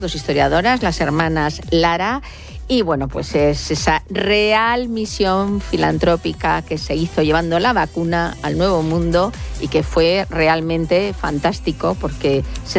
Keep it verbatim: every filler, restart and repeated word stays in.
dos historiadoras, las hermanas Lara, y bueno, pues es esa real misión filantrópica que se hizo llevando la vacuna al Nuevo Mundo y que fue realmente fantástico porque se